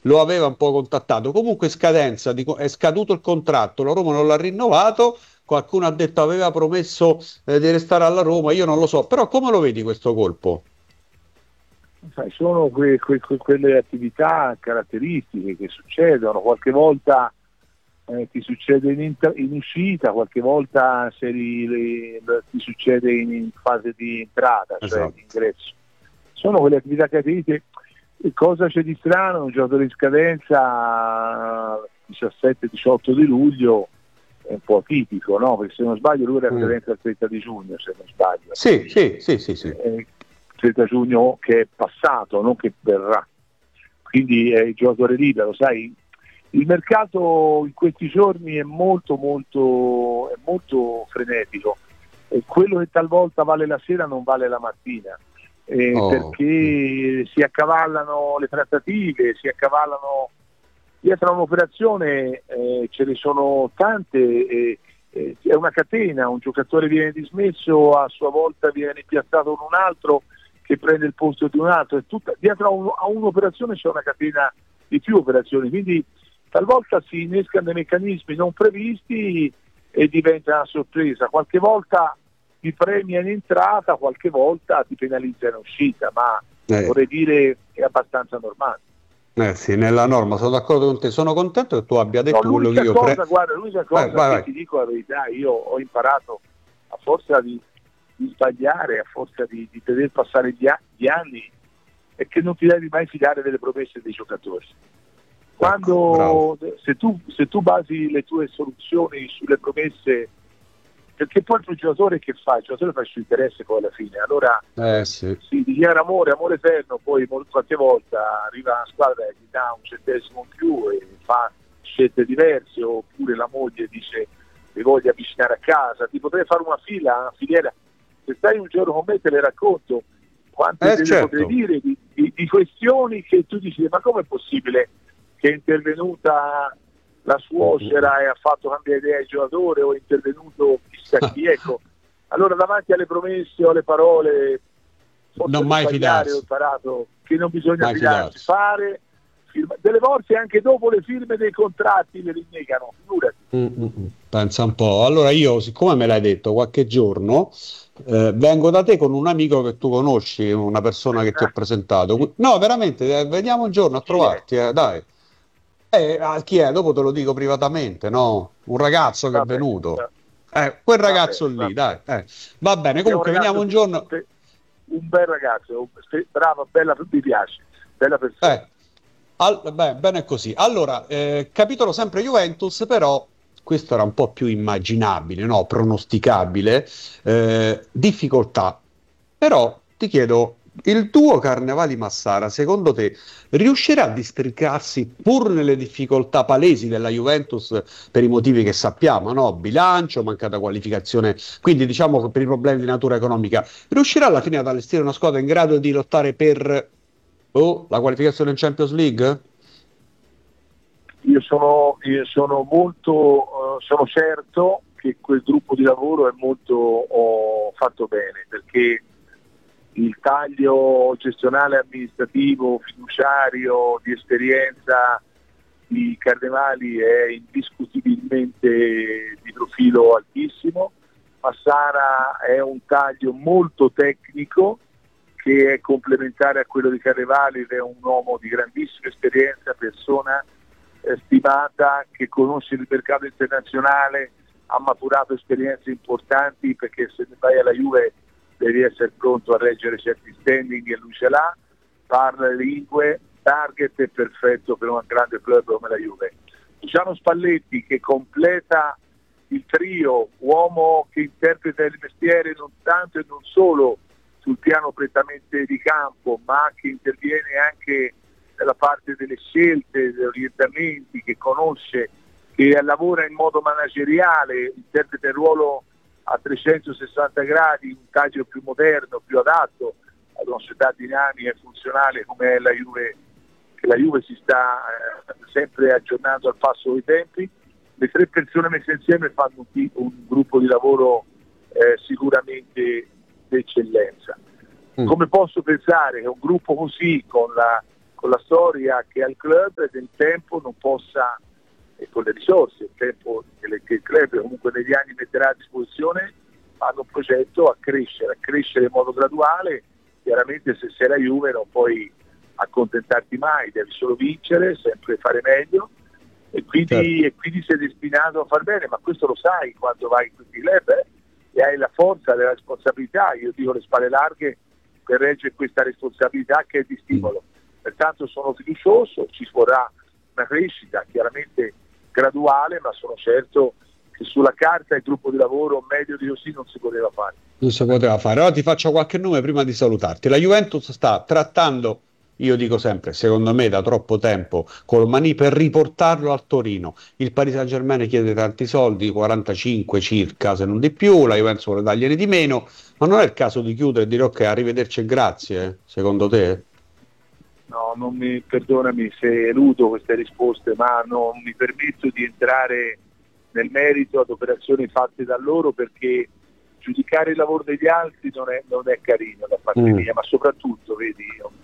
lo aveva un po' contattato. Comunque scadenza, è scaduto il contratto, la Roma non l'ha rinnovato, qualcuno ha detto aveva promesso di restare alla Roma, io non lo so, però come lo vedi questo colpo? Sai, sono quelle attività caratteristiche che succedono, qualche volta ti succede in uscita, qualche volta ti succede in fase di entrata, cioè Esatto. di ingresso. Sono quelle attività caratteristiche. E cosa c'è di strano? Un giocatore in scadenza 17-18 di luglio è un po' atipico, no? Perché se non sbaglio lui era scadenza il 30 di giugno, se non sbaglio. Sì, sì, sì, sì, sì. 30 giugno che è passato, non che verrà. Quindi è il giocatore libero, sai. Il mercato in questi giorni è molto frenetico. E quello che talvolta vale la sera non vale la mattina. Perché si accavallano le trattative, si accavallano dietro a un'operazione, ce ne sono tante, è una catena, un giocatore viene dismesso, a sua volta viene piazzato con un altro che prende il posto di un altro, dietro a un'operazione c'è una catena di più operazioni, quindi talvolta si innescano dei meccanismi non previsti e diventa una sorpresa, qualche volta ti premia in entrata, qualche volta ti penalizza in uscita, ma vorrei dire che è abbastanza normale. Sì, nella norma sono d'accordo con te, sono contento che tu abbia detto quello che io guarda, l'unica cosa che ti dico la verità, io ho imparato a forza di sbagliare, a forza di veder passare gli anni, è che non ti devi mai fidare delle promesse dei giocatori. Quando se tu basi le tue soluzioni sulle promesse, perché poi il giocatore che fa? Il giocatore fa il suo interesse poi alla fine, allora si dichiara amore eterno, poi qualche volta arriva una squadra e gli dà un centesimo in più e fa scelte diverse, oppure la moglie dice mi voglio avvicinare a casa, ti potrei fare una filiera, se stai un giorno con me te le racconto quante potrei dire di questioni che tu dici ma com'è possibile che è intervenuta la suocera e ha fatto cambiare idea al giocatore, o è intervenuto chissà chi, ecco. Allora davanti alle promesse o alle parole non mai fidarsi, ho imparato che non bisogna fidarsi, fare delle volte anche dopo le firme dei contratti le rinnegano, figurati. Pensa un po', allora io siccome me l'hai detto qualche giorno vengo da te con un amico che tu conosci, una persona che ti ho presentato, no veramente veniamo un giorno a trovarti, dai. Chi è? Dopo te lo dico privatamente, no? Un ragazzo che è venuto. Quel ragazzo lì, dai. Va bene, comunque veniamo un giorno. Un bel ragazzo, bravo, bella, mi piace, bella persona. Bene così. Allora, capitolo sempre Juventus, però questo era un po' più immaginabile, no? Pronosticabile. Difficoltà. Però ti chiedo, il tuo Carnevali Massara, secondo te, riuscirà a districarsi pur nelle difficoltà palesi della Juventus per i motivi che sappiamo, no? Bilancio, mancata qualificazione, quindi diciamo che per i problemi di natura economica, riuscirà alla fine ad allestire una squadra in grado di lottare per la qualificazione in Champions League? Io sono certo che quel gruppo di lavoro è molto fatto bene, perché il taglio gestionale, amministrativo, fiduciario, di esperienza di Carnevali è indiscutibilmente di profilo altissimo. Massara è un taglio molto tecnico che è complementare a quello di Carnevali, ed è un uomo di grandissima esperienza, persona stimata, che conosce il mercato internazionale, ha maturato esperienze importanti, perché se vai alla Juve devi essere pronto a reggere certi standing e lui ce l'ha, parla le lingue, target è perfetto per un grande club come la Juve. Luciano Spalletti, che completa il trio, uomo che interpreta il mestiere non tanto e non solo sul piano prettamente di campo, ma che interviene anche nella parte delle scelte, degli orientamenti, che conosce, che lavora in modo manageriale, interpreta il ruolo a 360 gradi, un taglio più moderno, più adatto ad una società dinamica e funzionale come è la Juve, che la Juve si sta sempre aggiornando al passo dei tempi. Le tre persone messe insieme fanno un gruppo di lavoro sicuramente d'eccellenza. Come posso pensare che un gruppo così, con con la storia che ha il club e del tempo non possa, e con le risorse, il tempo che il club comunque negli anni metterà a disposizione, fanno un progetto a crescere in modo graduale. Chiaramente se sei la Juve non puoi accontentarti mai, devi solo vincere, sempre fare meglio, e quindi sei destinato a far bene, ma questo lo sai quando vai in questi club, e hai la forza, la responsabilità, io dico le spalle larghe per reggere questa responsabilità che è di stimolo. Pertanto sono fiducioso, ci vorrà una crescita chiaramente graduale, ma sono certo che sulla carta il gruppo di lavoro meglio di così non si poteva fare. Non si poteva fare. Ora ti faccio qualche nome prima di salutarti. La Juventus sta trattando, io dico sempre, secondo me da troppo tempo, col Maní per riportarlo al Torino. Il Paris Saint-Germain chiede tanti soldi, 45 circa, se non di più, la Juventus vuole dargliene di meno, ma non è il caso di chiudere e dire ok, arrivederci e grazie, secondo te? No, perdonami se eludo queste risposte, ma non mi permetto di entrare nel merito ad operazioni fatte da loro, perché giudicare il lavoro degli altri non è carino da parte mia, ma soprattutto, vedi,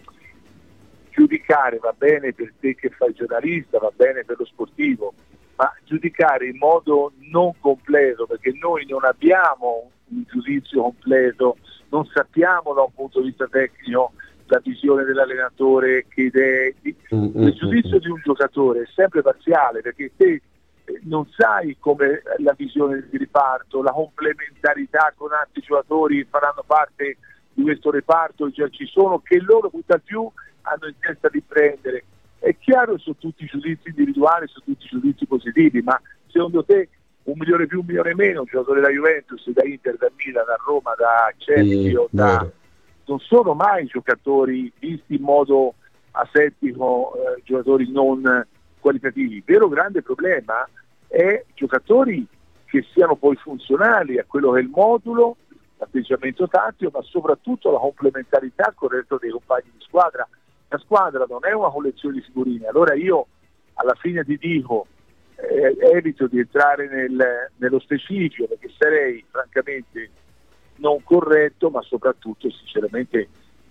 giudicare va bene per te che fai giornalista, va bene per lo sportivo, ma giudicare in modo non completo, perché noi non abbiamo un giudizio completo, non sappiamo da un punto di vista tecnico la visione dell'allenatore, che idee. Il giudizio di un giocatore è sempre parziale, perché te non sai come la visione di riparto, la complementarità con altri giocatori che faranno parte di questo reparto, già ci sono, che loro tutt'al più hanno in testa di prendere. È chiaro che sono tutti giudizi individuali, sono tutti giudizi positivi, ma secondo te 1 milione più, 1 milione meno, un giocatore da Juventus, da Inter, da Milan, da Roma, da Chelsea non sono mai giocatori visti in modo asettico, giocatori non qualitativi. Il vero grande problema è giocatori che siano poi funzionali a quello che è il modulo, l'atteggiamento tattico, ma soprattutto la complementarità con il resto dei compagni di squadra. La squadra non è una collezione di figurine. Allora io alla fine ti dico, evito di entrare nello specifico, perché sarei francamente non corretto, ma soprattutto sinceramente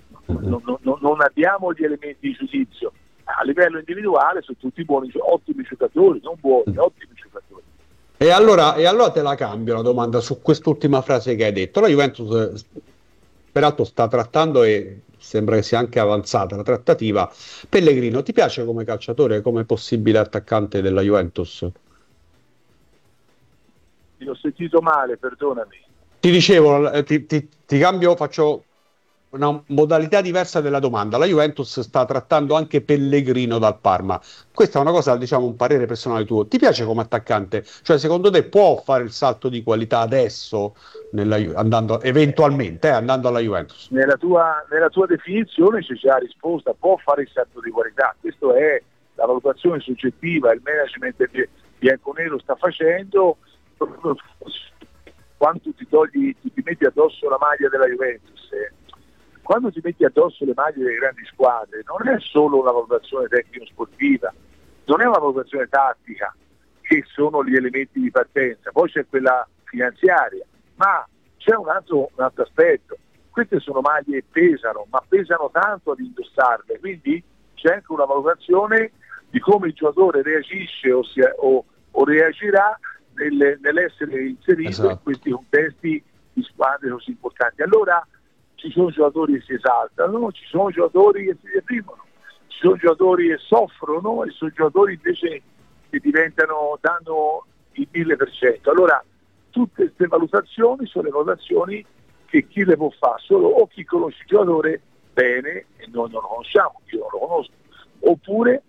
non abbiamo gli elementi di giudizio. A livello individuale sono tutti buoni, ottimi giocatori, non buoni, ottimi giocatori. E allora te la cambio la domanda su quest'ultima frase che hai detto. La Juventus peraltro sta trattando, e sembra che sia anche avanzata la trattativa, Pellegrino. Ti piace come calciatore, come possibile attaccante della Juventus? Ti ho sentito male, perdonami. Ti dicevo, ti cambio, faccio una modalità diversa della domanda. La Juventus sta trattando anche Pellegrino dal Parma. Questa è una cosa, diciamo, un parere personale tuo. Ti piace come attaccante? Cioè, secondo te può fare il salto di qualità adesso, andando alla Juventus? Nella tua definizione c'è già la risposta, può fare il salto di qualità. Questa è la valutazione soggettiva, il management bianconero sta facendo. Quando ti metti addosso la maglia della Juventus, quando ti metti addosso le maglie delle grandi squadre, non è solo una valutazione tecnico-sportiva, non è una valutazione tattica, che sono gli elementi di partenza, poi c'è quella finanziaria, ma c'è un altro aspetto. Queste sono maglie che pesano, ma pesano tanto ad indossarle, quindi c'è anche una valutazione di come il giocatore reagisce o reagirà nell'essere inserito in questi contesti di squadre così importanti. Allora ci sono giocatori che si esaltano, ci sono giocatori che si deprimono, ci sono giocatori che soffrono e sono giocatori invece che danno il 1000%. Allora tutte queste valutazioni sono le valutazioni che chi le può fare solo o chi conosce il giocatore bene, e noi non lo conosciamo, io non lo conosco, oppure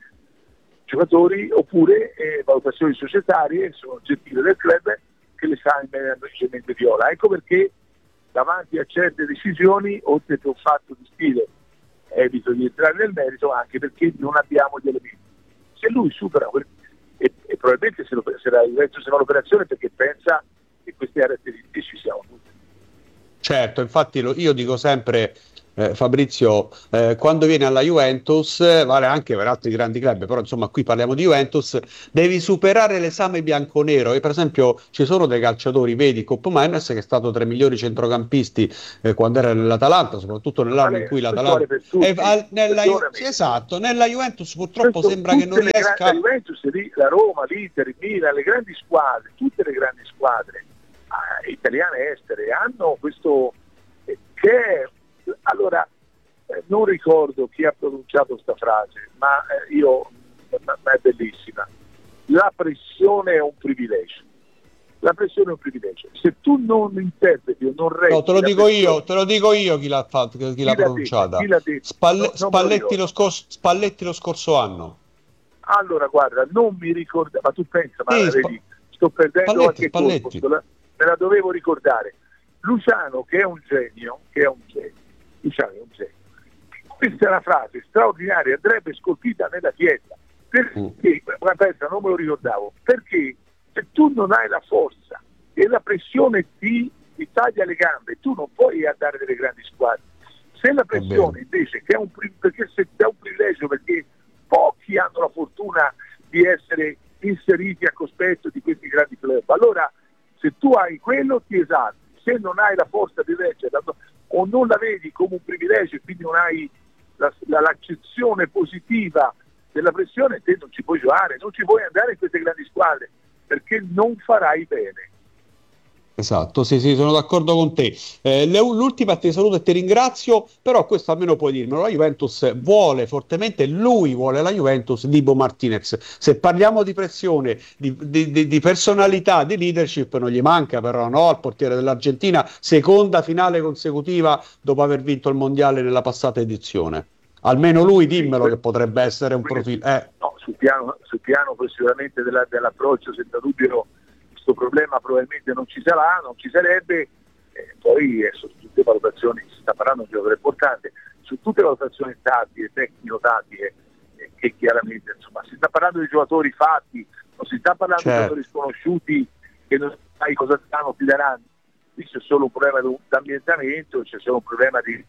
valutazioni societarie, sono oggettive del club, che le sa in maniera leggermente viola. Ecco perché davanti a certe decisioni, oltre che un fatto di stile, evito di entrare nel merito, anche perché non abbiamo gli elementi. Se lui supera e probabilmente se la Juventus fa l'operazione perché pensa che queste caratteristiche ci siano tutte. Certo, infatti io dico sempre, Fabrizio, quando vieni alla Juventus, vale anche per altri grandi club, però insomma qui parliamo di Juventus, devi superare l'esame bianconero. E per esempio ci sono dei calciatori, vedi Kopp Meiners, che è stato tra i migliori centrocampisti quando era nell'Atalanta, soprattutto nell'anno in cui questo vale l'Atalanta... per tutti, perdonami. Sì, esatto, nella Juventus purtroppo Questo, sembra che non riesca... La Juventus, la Roma, l'Inter, il Milan, le grandi squadre, tutte le grandi squadre italiane e estere hanno questo che è, allora non ricordo chi ha pronunciato questa frase, ma ma è bellissima. La pressione è un privilegio. La pressione è un privilegio. Se tu non interpreti o non reggi... No, te lo dico io chi l'ha fatto, chi l'ha pronunciata. Chi l'ha detto? Spalletti lo scorso anno. Allora guarda, non mi ricordo, ma tu pensa, ma vedi, sto perdendo qualche colpo, me la dovevo ricordare. Luciano, che è un genio, Luciano è un genio. Questa è una frase straordinaria, andrebbe scolpita nella pietra. Perché, pensa, non me lo ricordavo, perché se tu non hai la forza e la pressione ti taglia le gambe, tu non puoi andare nelle grandi squadre. Se la pressione invece, che è perché se è un privilegio, perché pochi hanno la fortuna di essere inseriti a cospetto di questi grandi club, allora se tu hai quello ti esalti, se non hai la forza di reggere o non la vedi come un privilegio e quindi non hai l'accezione positiva della pressione, te non ci puoi giocare, non ci puoi andare in queste grandi squadre perché non farai bene. Esatto, sì, sono d'accordo con te. L'ultima, ti saluto e ti ringrazio, però questo almeno puoi dirmelo, la Juventus vuole fortemente, lui vuole la Juventus di Bo Martinez. Se parliamo di pressione, di personalità, di leadership, non gli manca però, no? Al portiere dell'Argentina, seconda finale consecutiva dopo aver vinto il mondiale nella passata edizione. Almeno lui, dimmelo, che potrebbe essere un profilo. No, sul piano poi sicuramente dell'approccio, senza dubbio questo problema probabilmente non ci sarà, non ci sarebbe, poi su tutte le valutazioni, si sta parlando di un giocatore importante, su tutte le valutazioni tattiche, tecnico-tattiche, che chiaramente insomma si sta parlando di giocatori fatti, non si sta parlando di giocatori sconosciuti che non sai cosa stanno, ti daranno. Qui c'è solo un problema di ambientamento, c'è solo un problema di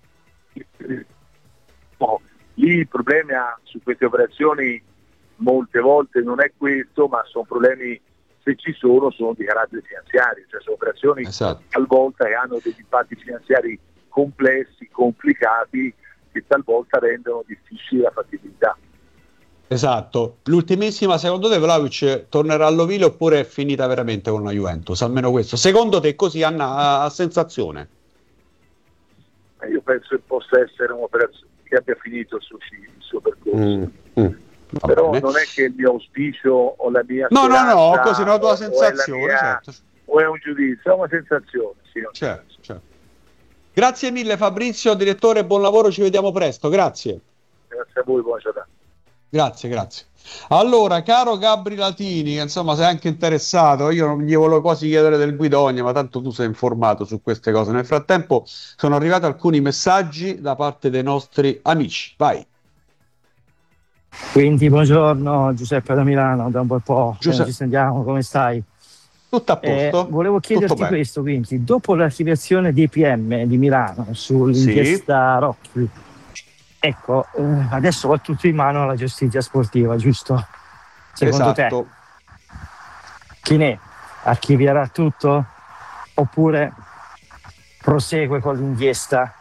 lì il problema su queste operazioni molte volte non è questo, ma sono problemi, se ci sono di carattere finanziario, cioè sono operazioni talvolta che hanno degli impatti finanziari complessi, complicati, che talvolta rendono difficile la fattibilità. Esatto. L'ultimissima, secondo te Vlahovic tornerà all'ovile oppure è finita veramente con la Juventus? Almeno questo. Secondo te così, Anna, a sensazione? Io penso che possa essere un'operazione che abbia finito il suo percorso. Però non è che il mio auspicio o la mia no, così è una tua sensazione, o è un giudizio, è una sensazione, sì. Certo. Grazie mille Fabrizio, direttore, buon lavoro, ci vediamo presto, grazie. Grazie a voi, buona giornata. Grazie. Allora, caro Gabri Latini, che insomma sei anche interessato, io non gli volevo quasi chiedere del Guidogna, ma tanto tu sei informato su queste cose. Nel frattempo sono arrivati alcuni messaggi da parte dei nostri amici. Vai. Quindi buongiorno Giuseppe da Milano, da un bel po' che non ci sentiamo, come stai? Tutto a posto. Volevo chiederti questo, quindi dopo l'archiviazione dei PM di Milano sull'inchiesta Rocchi, ecco, adesso va tutto in mano alla giustizia sportiva, giusto? Secondo te Chinè archivierà tutto oppure prosegue con l'inchiesta?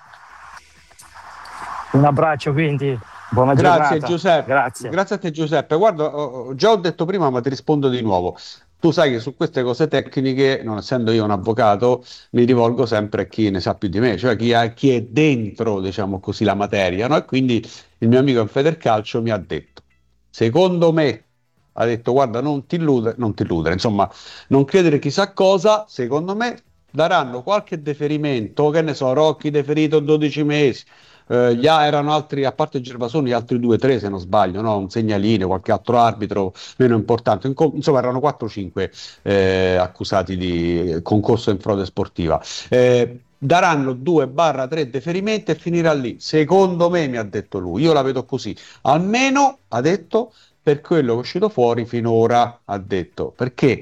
Un abbraccio, quindi buona giornata. Grazie Giuseppe. Grazie a te Giuseppe. Guarda, già ho detto prima, ma ti rispondo di nuovo. Tu sai che su queste cose tecniche, non essendo io un avvocato, mi rivolgo sempre a chi ne sa più di me, cioè chi è dentro, diciamo così, la materia, no? E quindi il mio amico in Federcalcio mi ha detto, secondo me, ha detto, guarda, non ti illudere, insomma, non credere chissà cosa, secondo me daranno qualche deferimento, che ne so, Rocchi deferito 12 mesi, erano altri, a parte Gervasoni, altri 2-3 se non sbaglio, no? Un segnalino, qualche altro arbitro meno importante, insomma erano 4-5 accusati di concorso in frode sportiva. Daranno 2-3 deferimenti e finirà lì, secondo me, mi ha detto lui, io la vedo così, almeno ha detto per quello che è uscito fuori finora, ha detto, perché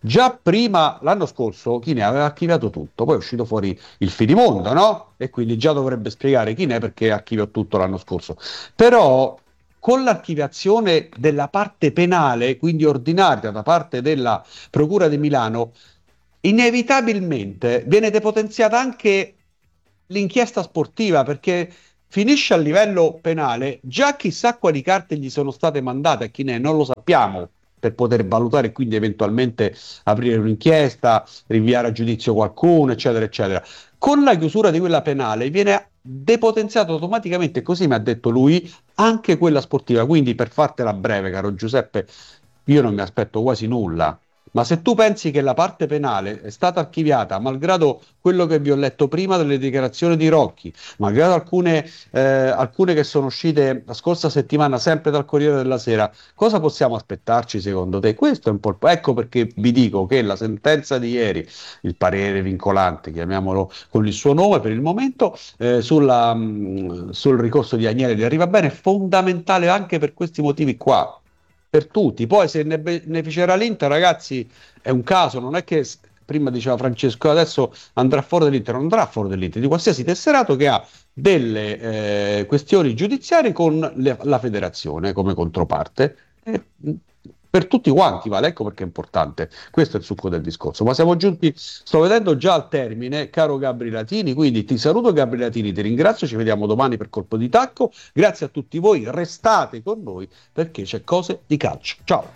già prima, l'anno scorso, Chi ne aveva archiviato tutto, poi è uscito fuori il finimondo, no? E quindi già dovrebbe spiegare Chi ne perché archiviò tutto l'anno scorso. Però con l'archiviazione della parte penale, quindi ordinaria da parte della Procura di Milano, inevitabilmente viene depotenziata anche l'inchiesta sportiva, perché finisce a livello penale, già chissà quali carte gli sono state mandate a Chi ne, non lo sappiamo, per poter valutare e quindi eventualmente aprire un'inchiesta, rinviare a giudizio qualcuno, eccetera, eccetera. Con la chiusura di quella penale viene depotenziato automaticamente, così mi ha detto lui, anche quella sportiva. Quindi, per fartela breve, caro Giuseppe, io non mi aspetto quasi nulla. Ma se tu pensi che la parte penale è stata archiviata, malgrado quello che vi ho letto prima delle dichiarazioni di Rocchi, malgrado alcune che sono uscite la scorsa settimana sempre dal Corriere della Sera, cosa possiamo aspettarci secondo te? Questo è un po' ecco perché vi dico che la sentenza di ieri, il parere vincolante, chiamiamolo con il suo nome per il momento, sul ricorso di Agnelli di Arrivabene, è fondamentale anche per questi motivi qua. Per tutti, poi se ne beneficerà l'Inter, ragazzi, è un caso, non è che prima diceva Francesco adesso andrà fuori dall'Inter, non andrà fuori dall'Inter, di qualsiasi tesserato che ha delle questioni giudiziarie con la federazione come controparte, per tutti quanti vale, ecco perché è importante, questo è il succo del discorso. Ma siamo giunti, sto vedendo già al termine, caro Gabri Latini, quindi ti saluto Gabri Latini, ti ringrazio, ci vediamo domani per Colpo di Tacco, grazie a tutti voi, restate con noi perché c'è cose di calcio, ciao.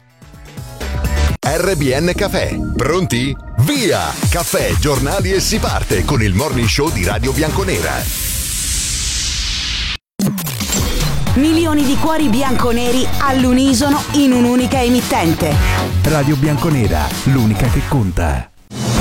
RBN Caffè, pronti? Via! Caffè, giornali e si parte con il morning show di Radio Bianconera. Milioni di cuori bianconeri all'unisono in un'unica emittente. Radio Bianconera, l'unica che conta.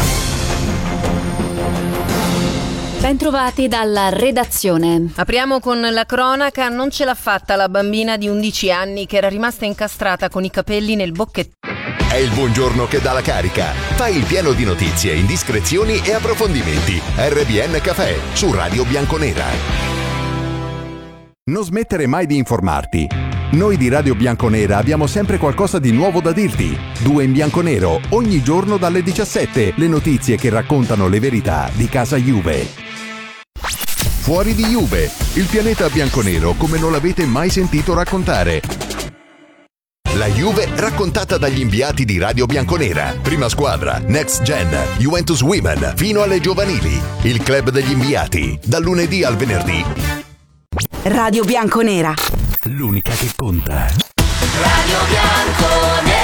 Bentrovati dalla redazione. Apriamo con la cronaca. Non ce l'ha fatta la bambina di 11 anni che era rimasta incastrata con i capelli nel bocchettino. È il buongiorno che dà la carica. Fai il pieno di notizie, indiscrezioni e approfondimenti. RBN Caffè su Radio Bianconera. Non smettere mai di informarti. Noi di Radio Bianconera abbiamo sempre qualcosa di nuovo da dirti. 2 in bianco nero, ogni giorno dalle 17, le notizie che raccontano le verità di casa Juve. Fuori di Juve, il pianeta bianconero come non l'avete mai sentito raccontare. La Juve raccontata dagli inviati di Radio Bianconera. Prima squadra, Next Gen, Juventus Women, fino alle giovanili. Il club degli inviati, dal lunedì al venerdì. Radio Bianconera, l'unica che conta. Radio Bianconera.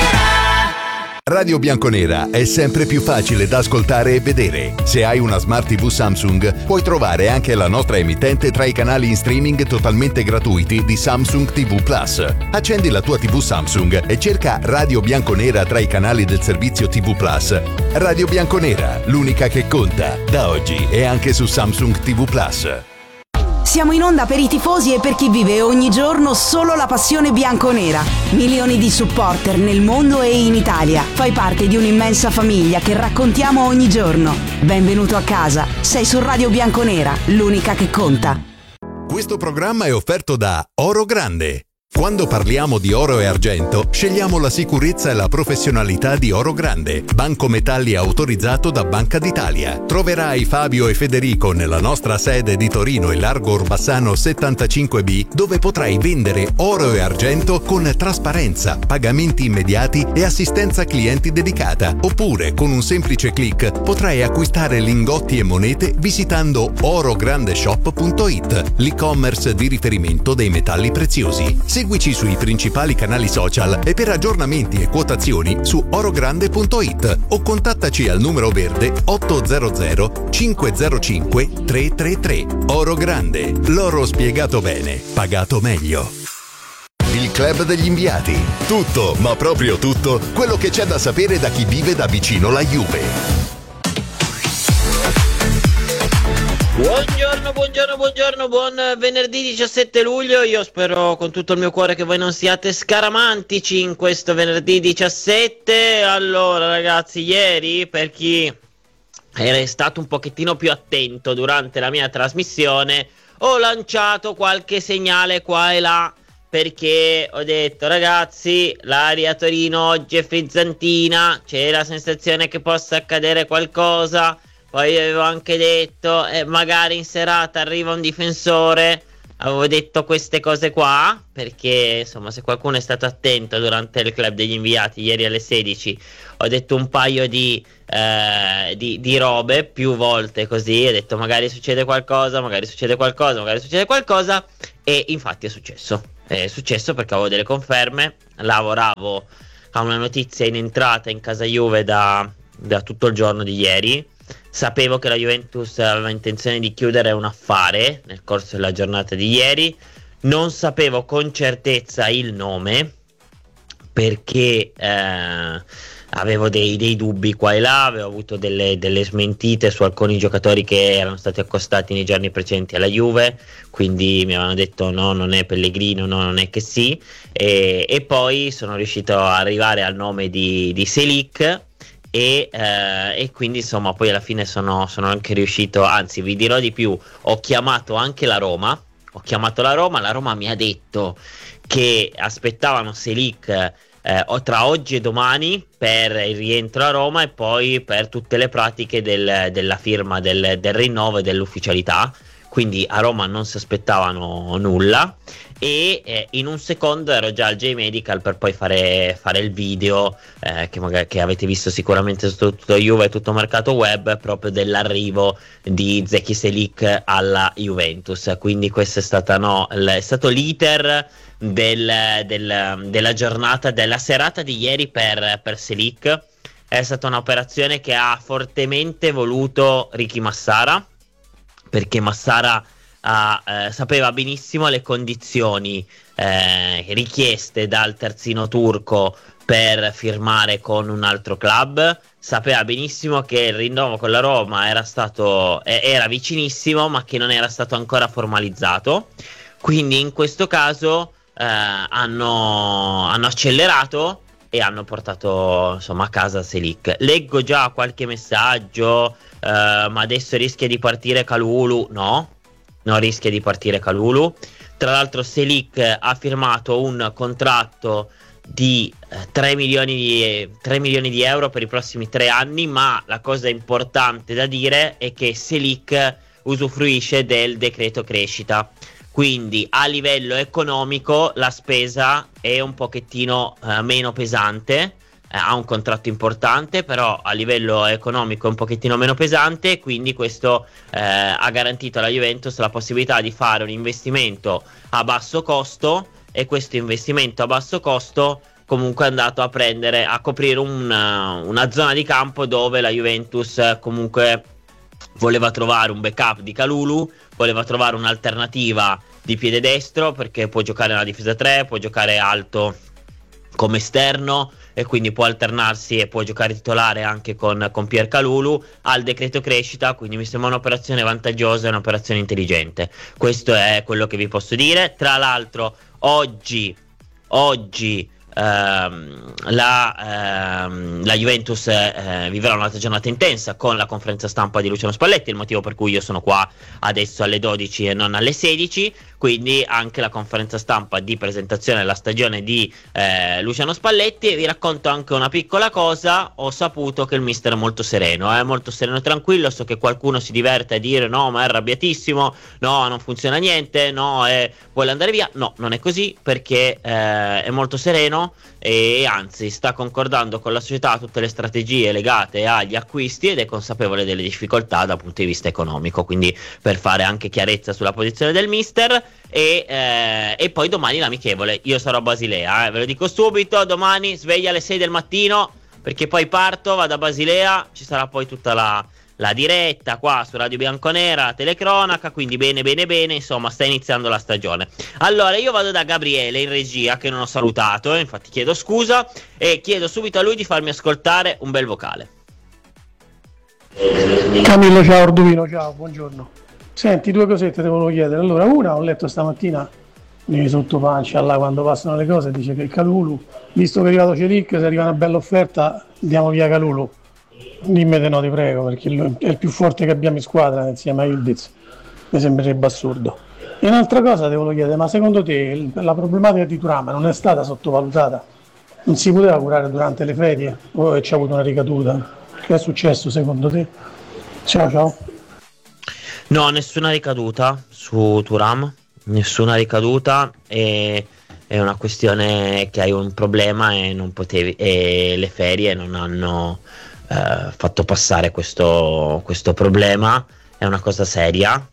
Radio Bianconera è sempre più facile da ascoltare e vedere. Se hai una Smart TV Samsung, puoi trovare anche la nostra emittente tra i canali in streaming totalmente gratuiti di Samsung TV Plus. Accendi la tua TV Samsung e cerca Radio Bianconera tra i canali del servizio TV Plus. Radio Bianconera, l'unica che conta, da oggi e anche su Samsung TV Plus. Siamo in onda per i tifosi e per chi vive ogni giorno solo la passione bianconera. Milioni di supporter nel mondo e in Italia. Fai parte di un'immensa famiglia che raccontiamo ogni giorno. Benvenuto a casa. Sei su Radio Bianconera, l'unica che conta. Questo programma è offerto da Oro Grande. Quando parliamo di oro e argento, scegliamo la sicurezza e la professionalità di Oro Grande, banco metalli autorizzato da Banca d'Italia. Troverai Fabio e Federico nella nostra sede di Torino e Largo Orbassano 75B, dove potrai vendere oro e argento con trasparenza, pagamenti immediati e assistenza clienti dedicata. Oppure, con un semplice click, potrai acquistare lingotti e monete visitando orograndeshop.it, l'e-commerce di riferimento dei metalli preziosi. Seguici sui principali canali social e per aggiornamenti e quotazioni su orogrande.it o contattaci al numero verde 800 505 333. Oro Grande, l'oro spiegato bene, pagato meglio. Il club degli inviati. Tutto, ma proprio tutto, quello che c'è da sapere da chi vive da vicino la Juve. Buongiorno, buon venerdì 17 luglio. Io spero con tutto il mio cuore che voi non siate scaramantici in questo venerdì 17. Allora ragazzi, ieri, per chi era stato un pochettino più attento durante la mia trasmissione, ho lanciato qualche segnale qua e là perché ho detto ragazzi, l'aria a Torino oggi è frizzantina, c'è la sensazione che possa accadere qualcosa. Poi avevo anche detto magari in serata arriva un difensore. Avevo detto queste cose qua perché insomma, se qualcuno è stato attento durante il club degli inviati ieri alle 16, ho detto un paio di robe più volte così. Ho detto magari succede qualcosa, e infatti è successo perché avevo delle conferme. Lavoravo a una notizia in entrata in casa Juve da tutto il giorno di ieri. Sapevo che la Juventus aveva intenzione di chiudere un affare nel corso della giornata di ieri. Non sapevo con certezza il nome perché avevo dei dubbi qua e là. Avevo avuto delle smentite su alcuni giocatori che erano stati accostati nei giorni precedenti alla Juve, quindi mi avevano detto no, non è Pellegrino, no, non è che sì, e poi sono riuscito a arrivare al nome di Selic. E quindi insomma poi alla fine sono anche riuscito, anzi vi dirò di più, ho chiamato anche la Roma, la Roma mi ha detto che aspettavano Selic tra oggi e domani per il rientro a Roma e poi per tutte le pratiche della firma del rinnovo e dell'ufficialità, quindi a Roma non si aspettavano nulla. E in un secondo ero già al J-Medical per poi fare il video che avete visto sicuramente su tutto Juve e tutto mercato web, proprio dell'arrivo di Zeki Selic alla Juventus. Quindi questo è stato l'iter della giornata, della serata di ieri per Selic. È stata un'operazione che ha fortemente voluto Ricky Massara, perché Massara sapeva benissimo le condizioni richieste dal terzino turco per firmare con un altro club. Sapeva benissimo che il rinnovo con la Roma era vicinissimo, ma che non era stato ancora formalizzato. Quindi in questo caso hanno accelerato e hanno portato insomma a casa Selic. Leggo già qualche messaggio, ma adesso rischia di partire Kalulu. No, non rischia di partire Kalulu. Tra l'altro Selic ha firmato un contratto di 3 milioni di euro per i prossimi 3 anni, ma la cosa importante da dire è che Selic usufruisce del decreto crescita, quindi a livello economico la spesa è un pochettino meno pesante. Ha un contratto importante, però a livello economico è un pochettino meno pesante, quindi questo ha garantito alla Juventus la possibilità di fare un investimento a basso costo, e questo investimento a basso costo comunque è andato a coprire una zona di campo dove la Juventus comunque voleva trovare un backup di Kalulu, voleva trovare un'alternativa di piede destro, perché può giocare nella difesa 3, può giocare alto come esterno e quindi può alternarsi e può giocare titolare anche con Pierre Kalulu. Al decreto crescita, quindi mi sembra un'operazione vantaggiosa e un'operazione intelligente. Questo è quello che vi posso dire. Tra l'altro oggi la Juventus vivrà un'altra giornata intensa con la conferenza stampa di Luciano Spalletti, il motivo per cui io sono qua adesso alle 12 e non alle 16, quindi anche la conferenza stampa di presentazione della stagione di Luciano Spalletti. E vi racconto anche una piccola cosa: ho saputo che il mister è molto sereno e tranquillo. So che qualcuno si diverte a dire no, ma è arrabbiatissimo, no, non funziona niente, no, vuole andare via. No, non è così, perché è molto sereno e anzi sta concordando con la società tutte le strategie legate agli acquisti ed è consapevole delle difficoltà dal punto di vista economico, quindi per fare anche chiarezza sulla posizione del mister. E poi domani l'amichevole, io sarò a Basilea, ve lo dico subito, domani sveglia alle 6 del mattino, perché poi parto, vado a Basilea, ci sarà poi tutta la diretta qua su Radio Bianconera, la telecronaca, quindi bene, insomma sta iniziando la stagione. Allora io vado da Gabriele in regia, che non ho salutato, infatti chiedo scusa e chiedo subito a lui di farmi ascoltare un bel vocale. Camillo, ciao. Ordovino, ciao, buongiorno. Senti, 2 cosette te volevo chiedere. Allora, una, ho letto stamattina nei sottopancia là quando passano le cose, dice che Kalulu, visto che è arrivato Celic, se arriva una bella offerta diamo via Kalulu. Dimmi te no, ti prego, perché è il più forte che abbiamo in squadra insieme a Ildiz. Mi sembrerebbe assurdo. E un'altra cosa ti volevo chiedere, ma secondo te la problematica di Thuram non è stata sottovalutata? Non si poteva curare durante le ferie o c'è avuto una ricaduta? Che è successo secondo te? Ciao. No, nessuna ricaduta su Thuram, nessuna ricaduta, e è una questione che hai un problema e non potevi, e le ferie non hanno fatto passare questo problema. È una cosa seria,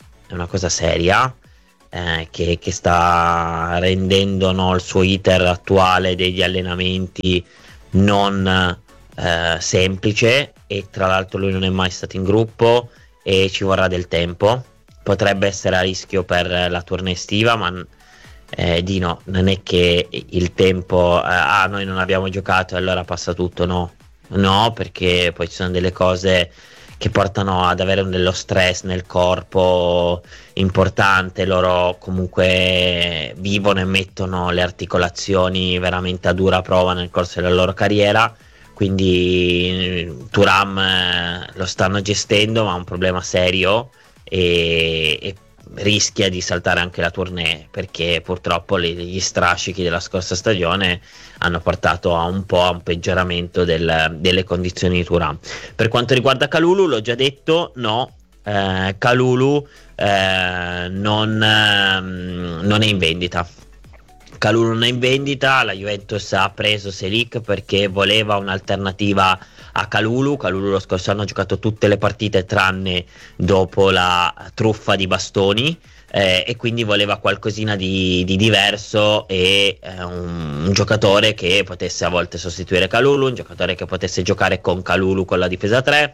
che sta rendendo, no, il suo iter attuale degli allenamenti non semplice, e tra l'altro lui non è mai stato in gruppo e ci vorrà del tempo. Potrebbe essere a rischio per la tournée estiva, ma Dino, non è che il tempo noi non abbiamo giocato e allora passa tutto, no, perché poi ci sono delle cose che portano ad avere dello stress nel corpo importante. Loro comunque vivono e mettono le articolazioni veramente a dura prova nel corso della loro carriera, quindi Thuram lo stanno gestendo, ma ha un problema serio e rischia di saltare anche la tournée, perché purtroppo gli strascichi della scorsa stagione hanno portato a un peggioramento delle condizioni di Thuram. Per quanto riguarda Kalulu, l'ho già detto, no, Kalulu non è in vendita. Kalulu non è in vendita. La Juventus ha preso Selic perché voleva un'alternativa a Kalulu. Kalulu lo scorso anno ha giocato tutte le partite tranne dopo la truffa di Bastoni, e quindi voleva qualcosina di diverso, e un giocatore che potesse a volte sostituire Kalulu, un giocatore che potesse giocare con Kalulu con la difesa 3,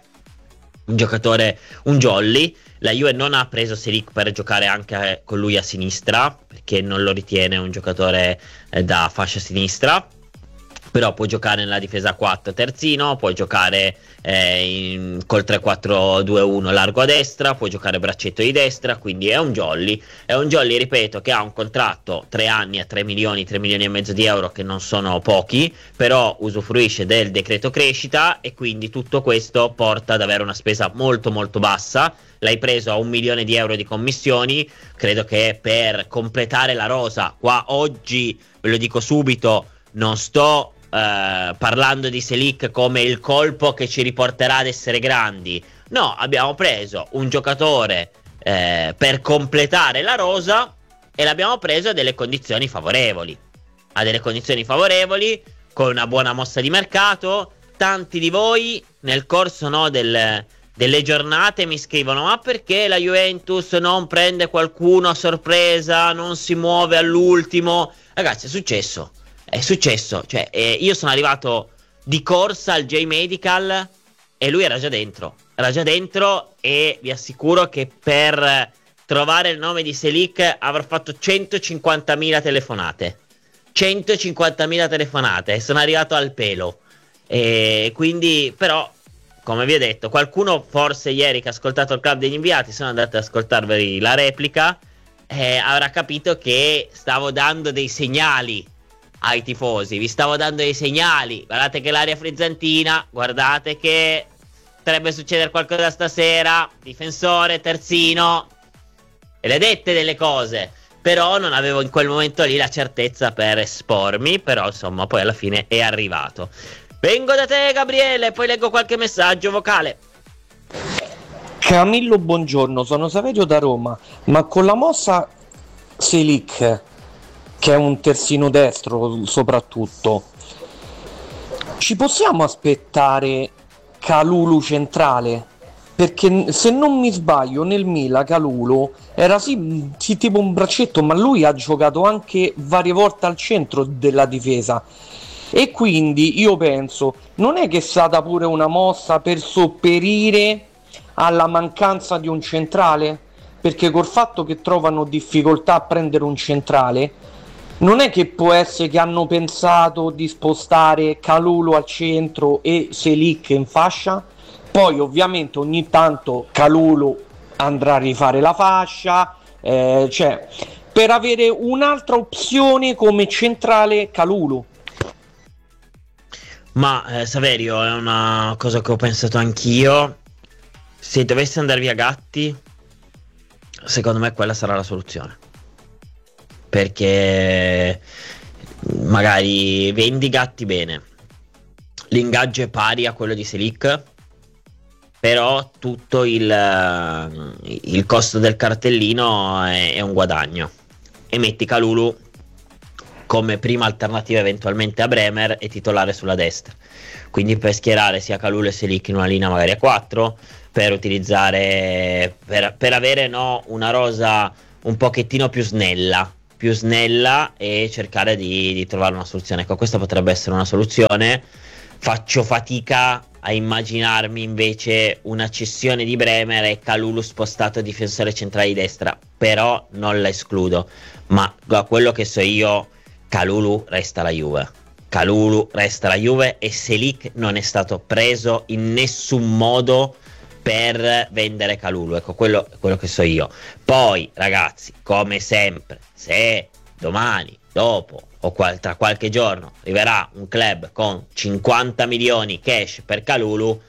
un jolly. La Juve non ha preso Selic per giocare anche con lui a sinistra, perché non lo ritiene un giocatore da fascia sinistra, però può giocare nella difesa 4 terzino, può giocare col 3-4-2-1 largo a destra, può giocare braccetto di destra, quindi è un jolly, ripeto, che ha un contratto 3 anni a 3 milioni e mezzo di euro, che non sono pochi, però usufruisce del decreto crescita, e quindi tutto questo porta ad avere una spesa molto molto bassa. L'hai preso a 1 milione di euro di commissioni. Credo che per completare la rosa, qua oggi ve lo dico subito, non sto parlando di Selic come il colpo che ci riporterà ad essere grandi. No, abbiamo preso un giocatore per completare la rosa, e l'abbiamo preso a delle condizioni favorevoli, con una buona mossa di mercato. Tanti di voi nel corso delle giornate mi scrivono: ma perché la Juventus non prende qualcuno a sorpresa, non si muove all'ultimo? Ragazzi, è successo, cioè io sono arrivato di corsa al J-Medical e lui era già dentro, e vi assicuro che per trovare il nome di Selic avrò fatto 150.000 telefonate, e sono arrivato al pelo, e quindi, però, come vi ho detto, qualcuno forse ieri che ha ascoltato il Club degli Inviati, sono andato ad ascoltarvi la replica, avrà capito che stavo dando dei segnali ai tifosi, vi stavo dando dei segnali. Guardate che l'area frizzantina, guardate che potrebbe succedere qualcosa stasera, difensore, terzino, e le dette delle cose, però non avevo in quel momento lì la certezza per espormi, però insomma poi alla fine è arrivato. Vengo da te, Gabriele, poi leggo qualche messaggio vocale. Camillo, buongiorno, sono Saverio da Roma, ma con la mossa Selic, che è un terzino destro soprattutto, ci possiamo aspettare Kalulu centrale? Perché se non mi sbaglio nel Milan Kalulu era sì tipo un braccetto, ma lui ha giocato anche varie volte al centro della difesa, e quindi io penso, non è che è stata pure una mossa per sopperire alla mancanza di un centrale? Perché col fatto che trovano difficoltà a prendere un centrale, non è che può essere che hanno pensato di spostare Kalulu al centro e Selic in fascia? Poi ovviamente ogni tanto Kalulu andrà a rifare la fascia, cioè per avere un'altra opzione come centrale Kalulu. Ma Saverio, è una cosa che ho pensato anch'io. Se dovesse andare via Gatti, secondo me quella sarà la soluzione. perché magari vendi Gatti bene, l'ingaggio è pari a quello di Selic, però tutto il costo del cartellino è un guadagno, e metti Kalulu come prima alternativa eventualmente a Bremer e titolare sulla destra, quindi per schierare sia Kalulu e Selic in una linea magari a 4, per utilizzare per avere una rosa un pochettino più snella e cercare di trovare una soluzione. Ecco, questa potrebbe essere una soluzione. Faccio fatica a immaginarmi invece una cessione di Bremer e Kalulu spostato difensore centrale di destra, però non la escludo. Ma da quello che so io, Kalulu resta la Juve. E Selic non è stato preso in nessun modo per vendere Kalulu. Ecco, quello che so io. Poi, ragazzi, come sempre, se domani, dopo o tra qualche giorno arriverà un club con 50 milioni cash per Kalulu,